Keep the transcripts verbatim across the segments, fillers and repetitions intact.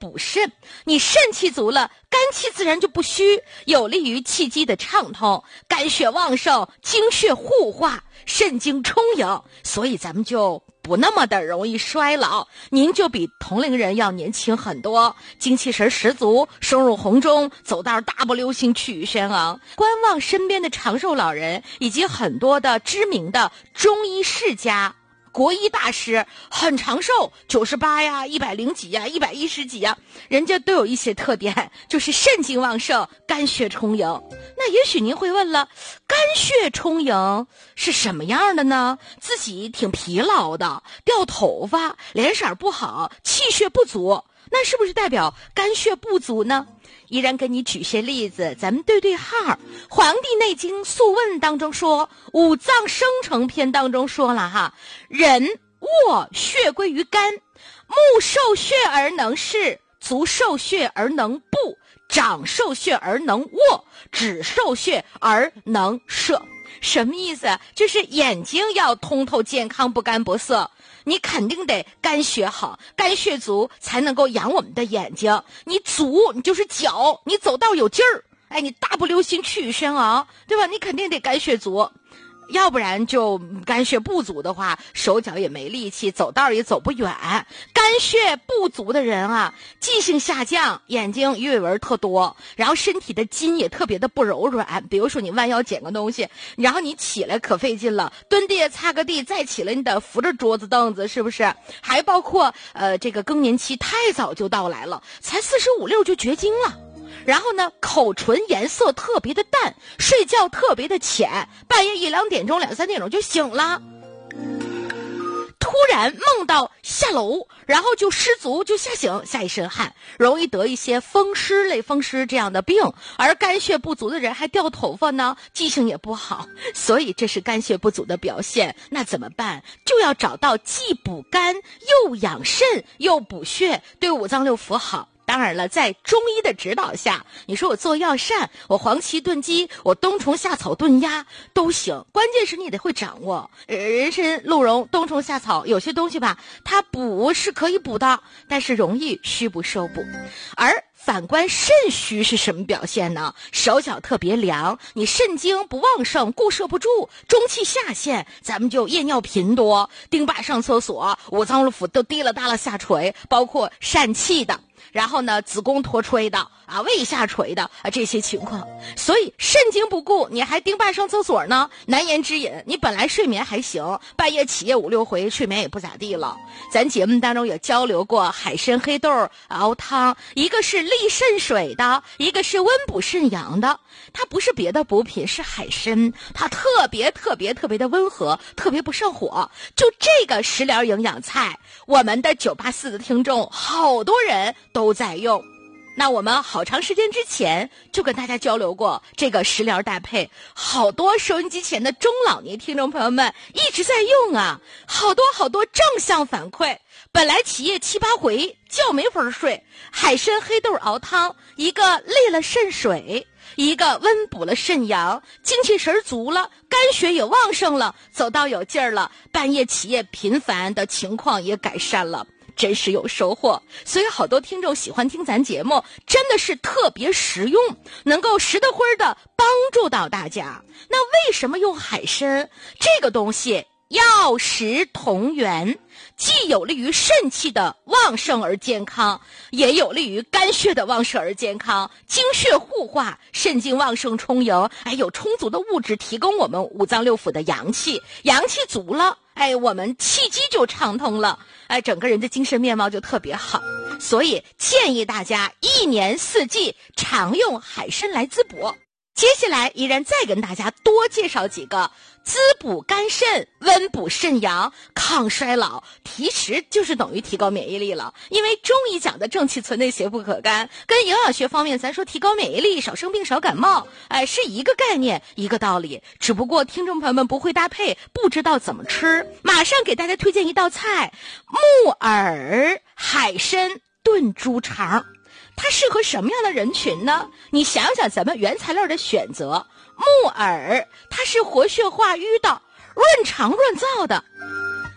补肾，你肾气足了，肝气自然就不虚，有利于气机的畅通，肝血旺盛，精血互化，肾精充盈，所以咱们就不那么的容易衰老。您就比同龄人要年轻很多，精气神十足，生入红中，走道大步流星，气宇轩昂。观望身边的长寿老人，以及很多的知名的中医世家、国医大师，很长寿，九十八呀，一百零几呀，一百一十几呀，人家都有一些特点，就是肾精旺盛，肝血充盈。那也许您会问了，肝血充盈是什么样的呢？自己挺疲劳的，掉头发，脸色不好，气血不足，那是不是代表肝血不足呢？依然给你举些例子，咱们对对号。《黄帝内经素问》当中说，五脏生成篇当中说了哈，人卧血归于肝，目受血而能视，足受血而能步，掌受血而能握，指受血而能摄。什么意思？就是眼睛要通透健康，不干不涩，你肯定得肝血好，肝血足才能够养我们的眼睛。你足，你就是脚，你走道有劲儿，哎，你大步流星，气宇轩昂，对吧？你肯定得肝血足，要不然就肝血不足的话，手脚也没力气，走道也走不远。肝血不足的人啊，记性下降，眼睛鱼尾纹特多，然后身体的筋也特别的不柔软。比如说你弯腰捡个东西，然后你起来可费劲了，蹲地擦个地，再起来你得扶着桌子凳子，是不是？还包括呃这个更年期太早就到来了，才四十五六就绝经了。然后呢，口唇颜色特别的淡，睡觉特别的浅，半夜一两点钟、两三点钟就醒了，突然梦到下楼，然后就失足就吓醒，下一身汗，容易得一些风湿类风湿这样的病。而肝血不足的人还掉头发呢，记性也不好，所以这是肝血不足的表现。那怎么办？就要找到既补肝又养肾又补血，对五脏六腑好。当然了，在中医的指导下，你说我做药膳，我黄芪炖鸡，我冬虫夏草炖鸭都行，关键是你得会掌握。呃，人参、鹿茸、冬虫夏草，有些东西吧，它补是可以补的，但是容易虚不受补。而反观肾虚是什么表现呢？手脚特别凉，你肾精不旺盛，固摄不住，中气下陷，咱们就夜尿频多，丁把上厕所，五脏六腑都滴了答了下垂，包括疝气的，然后呢，子宫脱垂的啊，胃下垂的啊，这些情况。所以肾精不顾，你还丁把上厕所呢，难言之隐。你本来睡眠还行，半夜起夜五六回，睡眠也不咋地了。咱节目当中也交流过海参黑豆熬汤，一个是利肾水的，一个是温补肾阳的。它不是别的补品，是海参，它特别特别特别的温和，特别不上火。就这个食疗营养菜，我们的九八四的听众好多人都在用。那我们好长时间之前就跟大家交流过这个食疗搭配，好多收音机前的中老年听众朋友们一直在用啊，好多好多正向反馈。本来起夜七八回，觉没法睡，海参黑豆熬汤，一个利了肾水，一个温补了肾阳，精气神足了，肝血也旺盛了，走道有劲儿了，半夜起夜频繁的情况也改善了，真是有收获。所以好多听众喜欢听咱节目，真的是特别实用，能够实得辉的帮助到大家。那为什么用海参这个东西？药食同源，既有利于肾气的旺盛而健康，也有利于肝血的旺盛而健康，精血互化，肾精旺盛充盈，哎，有充足的物质提供我们五脏六腑的阳气，阳气足了，哎，我们气机就畅通了，哎，整个人的精神面貌就特别好。所以建议大家一年四季常用海参来滋补。接下来依然再跟大家多介绍几个滋补肝肾、温补肾阳、抗衰老，其实就是等于提高免疫力了。因为中医讲的正气存内，邪不可干，跟营养学方面咱说提高免疫力、少生病、少感冒，哎，是一个概念，一个道理。只不过听众朋友们不会搭配，不知道怎么吃。马上给大家推荐一道菜：木耳海参炖猪肠。它适合什么样的人群呢？你想想咱们原材料的选择，木耳它是活血化瘀的，润肠润燥的。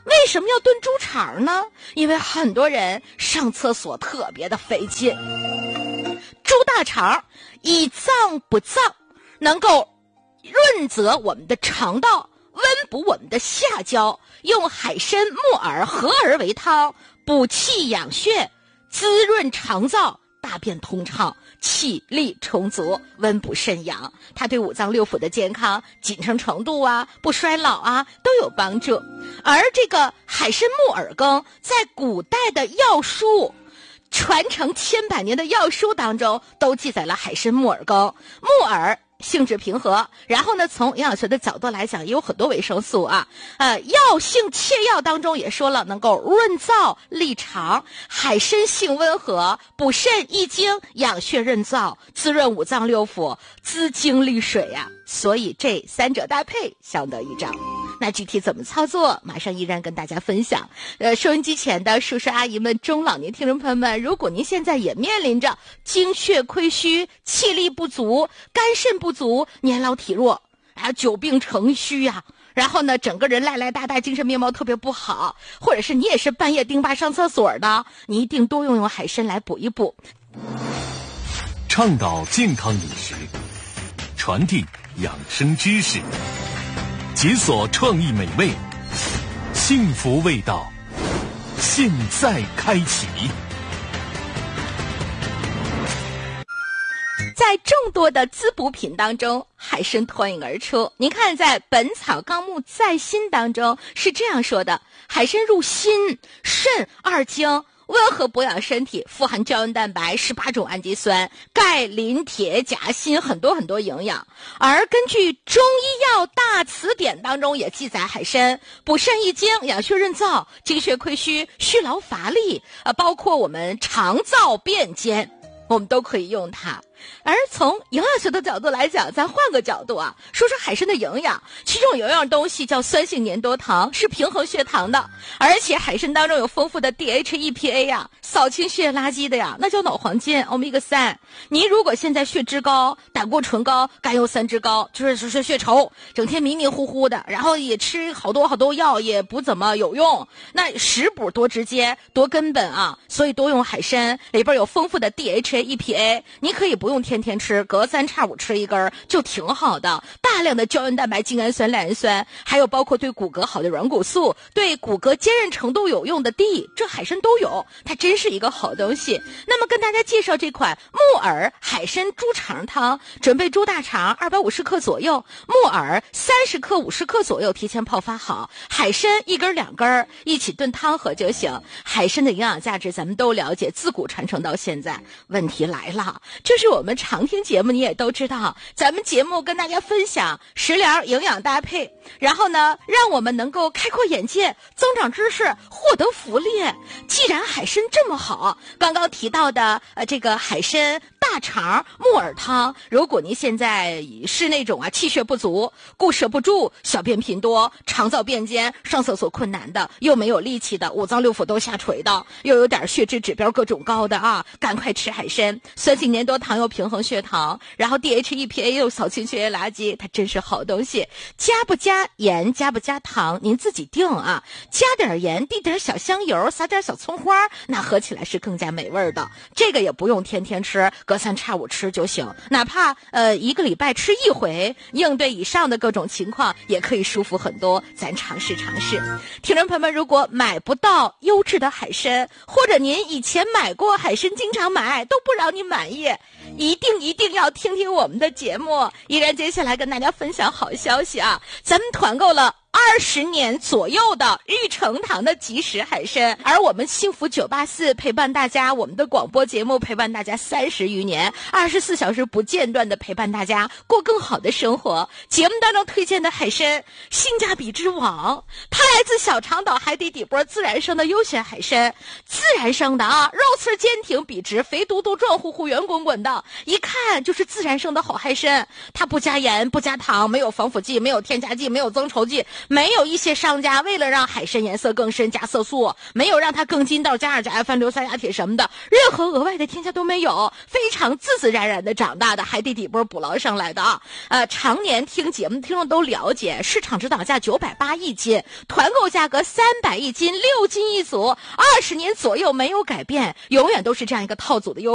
为什么要炖猪肠呢？因为很多人上厕所特别的费劲。猪大肠以脏补脏，能够润泽我们的肠道，温补我们的下焦，用海参、木耳合而为汤，补气养血，滋润肠燥，大便通畅，气力充足，温补肾阳。它对五脏六腑的健康、紧撑程度啊、不衰老啊都有帮助。而这个海参木耳羹在古代的药书传承千百年的药书当中都记载了海参木耳羹。木耳性质平和，然后呢，从营养学的角度来讲，也有很多维生素啊。呃，药性切药当中也说了，能够润燥利肠；海参性温和，补肾益精，养血润燥，滋润五脏六腑，滋精利水呀、啊。所以这三者搭配相得益彰。那具体怎么操作，马上依然跟大家分享。呃，收音机前的叔叔阿姨们、中老年听众朋友们，如果您现在也面临着精血亏虚、气力不足、肝肾不足、年老体弱，还有久病成虚呀、啊，然后呢，整个人赖赖大大，精神面貌特别不好，或者是你也是半夜丁巴上厕所的，你一定多用用海参来补一补。 倡导健康饮食，传递养生知识，解锁创意美味，幸福味道，现在开启。 在众多的滋补品当中，海参脱颖而出。您看，在《本草纲目在心》当中是这样说的：海参入心、肾二经，温和补养身体，富含胶原蛋白、十八种氨基酸、钙、磷、铁、钾、锌，很多很多营养。而根据《中医药大辞典》当中也记载，海参补肾益精、养血润燥、精血亏虚、虚劳乏力，呃，包括我们肠燥便坚，我们都可以用它。而从营养学的角度来讲，咱换个角度啊，说说海参的营养。其中有一样东西叫酸性粘多糖，是平衡血糖的，而且海参当中有丰富的 D H E P A 呀，扫清血液垃圾的呀，那叫脑黄金 欧米伽三。您如果现在血脂高、胆固醇高、甘油三酯高，就是说血稠，整天迷迷糊糊的，然后也吃好多好多药也不怎么有用，那食补多直接多根本啊，所以多用海参，里边有丰富的 D H E P A， 你可以不用天天吃，隔三差五吃一根就挺好的。大量的胶原蛋白、精氨酸、赖氨酸，还有包括对骨骼好的软骨素，对骨骼坚韧程度有用的 D， 这海参都有，它真是一个好东西。那么跟大家介绍这款木耳海参猪肠汤，准备猪大肠二百五十克左右，木耳三十克、五十克左右，提前泡发好，海参一根两根一起炖汤喝就行。海参的营养价值咱们都了解，自古传承到现在。问题来了，就是我们常听节目你也都知道，咱们节目跟大家分享食疗营养搭配，然后呢让我们能够开阔眼界，增长知识，获得福利。既然海参这么好，刚刚提到的呃这个海参大肠木耳汤，如果您现在是那种啊气血不足、固摄不住、小便频多、肠燥便坚、上厕所困难的，又没有力气的，五脏六腑都下垂的，又有点血脂指标各种高的啊，赶快吃海参。酸性粘多糖又平衡血糖，然后 D H E P A 又扫清血液垃圾，它真是好东西。加不加盐，加不加糖，您自己定啊。加点盐，滴点小香油，撒点小葱花，那喝起来是更加美味的。这个也不用天天吃，隔三差五吃就行，哪怕呃一个礼拜吃一回，应对以上的各种情况也可以舒服很多。咱尝试尝试。听众朋友们，如果买不到优质的海参，或者您以前买过海参，经常买都不让你满意，一定一定要听听我们的节目。依然接下来跟大家分享好消息啊，咱们团购了二十年左右的玉成堂的即食海参，而我们幸福九八四陪伴大家，我们的广播节目陪伴大家三十余年，二十四小时不间断的陪伴大家过更好的生活。节目当中推荐的海参，性价比之王，它来自小长岛海底底波自然生的优选海参，自然生的啊，肉刺坚挺笔直，肥嘟嘟壮乎乎圆滚滚的，一看就是自然生的好海参。它不加盐不加糖，没有防腐剂，没有添加剂，没有增稠剂， 没有一些商家为了让海参颜色更深加色素，没有让它更筋道加二加 F 硫酸亚铁什么的，任何额外的添加都没有，非常自自然然的长大的海底底部捕捞上来的。呃，常年听节目的听众都了解，市场指导价九百八一斤，团购价格三百一斤，六斤一组，二十年左右没有改变，永远都是这样一个套组的优